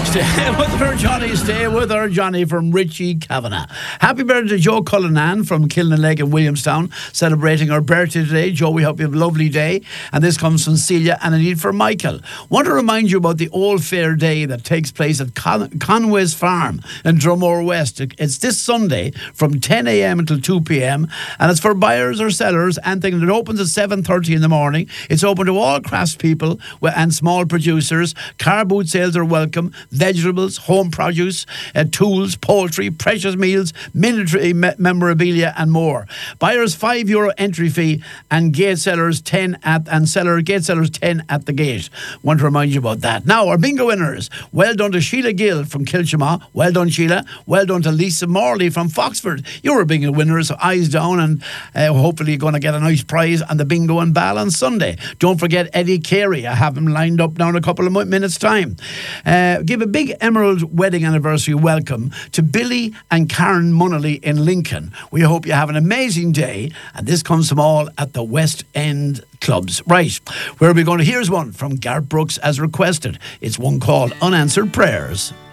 Stay with her, Johnny. Stay with her, Johnny, from Richie Kavanagh. Happy birthday to Joe Cullinan from Kilnaleg in Williamstown, celebrating her birthday today. Joe, we hope you have a lovely day. And this comes from Celia and indeed for Michael. Want to remind you about the Old Fair Day that takes place at Conway's Farm in Drumore West. It's this Sunday from 10 a.m. until 2 p.m. and it's for buyers or sellers. And it opens at 7:30 in the morning. It's open to all craftspeople and small producers. Car boot sales are welcome. Vegetables, home produce, tools, poultry, precious meals, military memorabilia and more. Buyers €5 entry fee and gate sellers 10 at the gate. Want to remind you about that. Now our bingo winners. Well done to Sheila Gill from Kilchama. Well done, Sheila. Well done to Lisa Morley from Foxford. You're a bingo winner, so eyes down, and hopefully you're going to get a nice prize on the bingo and ball on Sunday. Don't forget Eddie Carey. I have him lined up now in a couple of minutes time. Give a big Emerald wedding anniversary welcome to Billy and Karen Munnelly in Lincoln. We hope you have an amazing day, and this comes from all at the West End Clubs. Right, where are we going to? Here's one from Garth Brooks as requested. It's one called Unanswered Prayers.